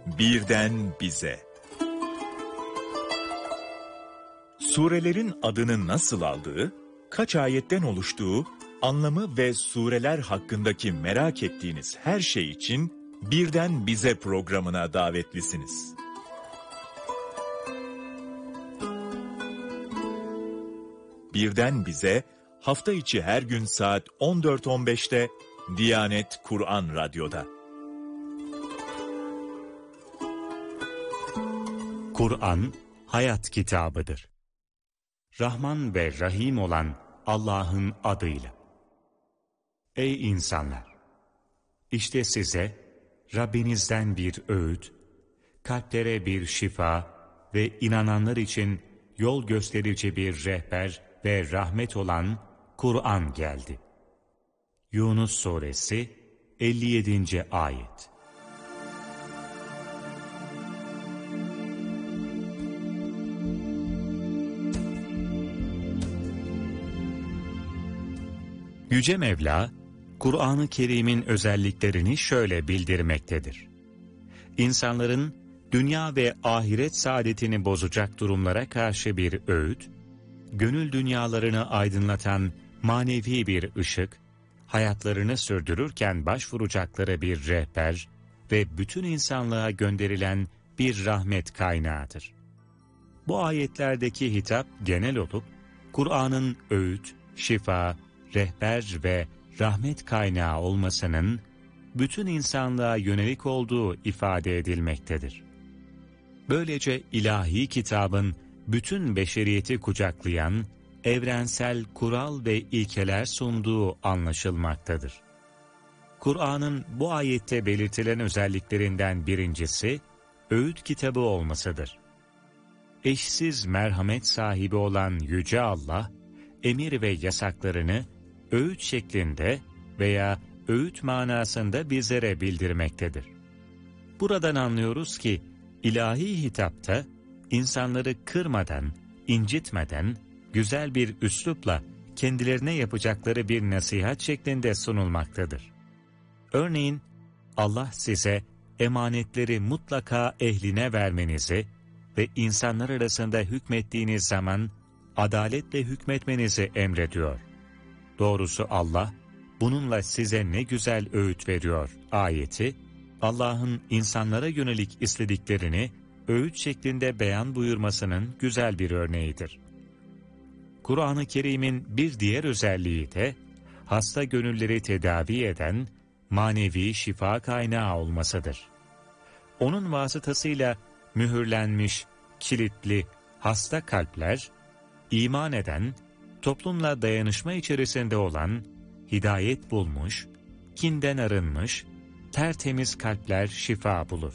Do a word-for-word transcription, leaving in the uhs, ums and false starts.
Birden bize. Surelerin adını nasıl aldığı, kaç ayetten oluştuğu, anlamı ve sureler hakkındaki merak ettiğiniz her şey için Birden Bize programına davetlisiniz. Birden Bize, hafta içi her gün saat on dört on beşte Diyanet Kur'an Radyo'da. Kur'an, hayat kitabıdır. Rahman ve Rahim olan Allah'ın adıyla. Ey insanlar! İşte size Rabbinizden bir öğüt, kalplere bir şifa ve inananlar için yol gösterici bir rehber ve rahmet olan Kur'an geldi. Yunus Suresi elli yedinci ayet. Yüce Mevla, Kur'an-ı Kerim'in özelliklerini şöyle bildirmektedir. İnsanların dünya ve ahiret saadetini bozacak durumlara karşı bir öğüt, gönül dünyalarını aydınlatan manevi bir ışık, hayatlarını sürdürürken başvuracakları bir rehber ve bütün insanlığa gönderilen bir rahmet kaynağıdır. Bu ayetlerdeki hitap genel olup, Kur'an'ın öğüt, şifa, rehber ve rahmet kaynağı olmasının bütün insanlığa yönelik olduğu ifade edilmektedir. Böylece ilahi kitabın bütün beşeriyeti kucaklayan evrensel kural ve ilkeler sunduğu anlaşılmaktadır. Kur'an'ın bu ayette belirtilen özelliklerinden birincisi öğüt kitabı olmasıdır. Eşsiz merhamet sahibi olan Yüce Allah, emir ve yasaklarını öğüt şeklinde veya öğüt manasında bizlere bildirmektedir. Buradan anlıyoruz ki, ilahi hitapta insanları kırmadan, incitmeden, güzel bir üslupla kendilerine yapacakları bir nasihat şeklinde sunulmaktadır. Örneğin, Allah size emanetleri mutlaka ehline vermenizi ve insanlar arasında hükmettiğiniz zaman adaletle hükmetmenizi emrediyor. Doğrusu Allah, bununla size ne güzel öğüt veriyor ayeti, Allah'ın insanlara yönelik istediklerini öğüt şeklinde beyan buyurmasının güzel bir örneğidir. Kur'an-ı Kerim'in bir diğer özelliği de, hasta gönülleri tedavi eden manevi şifa kaynağı olmasıdır. Onun vasıtasıyla mühürlenmiş, kilitli, hasta kalpler, iman eden, toplumla dayanışma içerisinde olan, hidayet bulmuş, kinden arınmış, tertemiz kalpler şifa bulur.